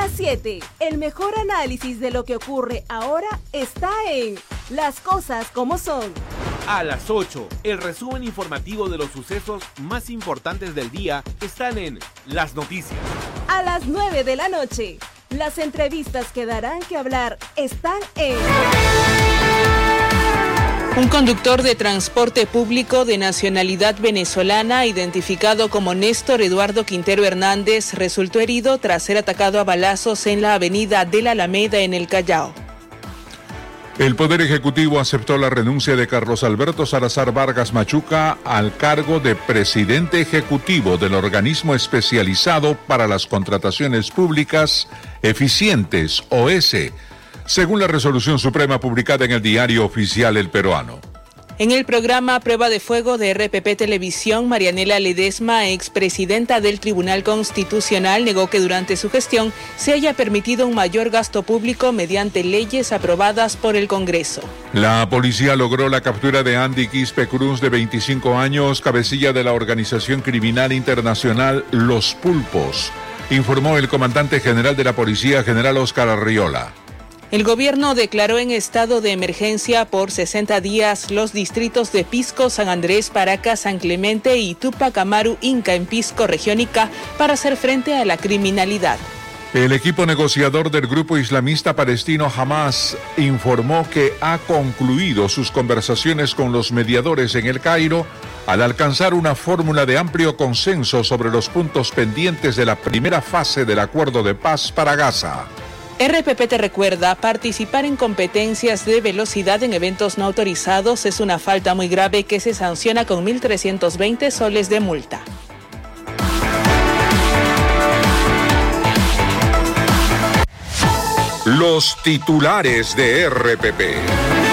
las 7, el mejor análisis de lo que ocurre ahora está en Las Cosas Como Son. A las 8, el resumen informativo de los sucesos más importantes del día están en Las Noticias. A las 9 de la noche, las entrevistas que darán que hablar están en... Un conductor de transporte público de nacionalidad venezolana, identificado como Néstor Eduardo Quintero Hernández, resultó herido tras ser atacado a balazos en la avenida de la Alameda en el Callao. El Poder Ejecutivo aceptó la renuncia de Carlos Alberto Salazar Vargas Machuca al cargo de presidente ejecutivo del organismo especializado para las contrataciones públicas eficientes, OESE, según la resolución suprema publicada en el Diario Oficial El Peruano. En el programa Prueba de Fuego de RPP Televisión, Marianela Ledesma, expresidenta del Tribunal Constitucional, negó que durante su gestión se haya permitido un mayor gasto público mediante leyes aprobadas por el Congreso. La policía logró la captura de Andy Quispe Cruz, de 25 años, cabecilla de la organización criminal internacional Los Pulpos, informó el comandante general de la policía, general Óscar Arriola. El gobierno declaró en estado de emergencia por 60 días los distritos de Pisco, San Andrés, Paracas, San Clemente y Tupac Amaru, Inca en Pisco, región Ica, para hacer frente a la criminalidad. El equipo negociador del grupo islamista palestino Hamas informó que ha concluido sus conversaciones con los mediadores en El Cairo al alcanzar una fórmula de amplio consenso sobre los puntos pendientes de la primera fase del acuerdo de paz para Gaza. RPP te recuerda, participar en competencias de velocidad en eventos no autorizados es una falta muy grave que se sanciona con 1.320 soles de multa. Los titulares de RPP.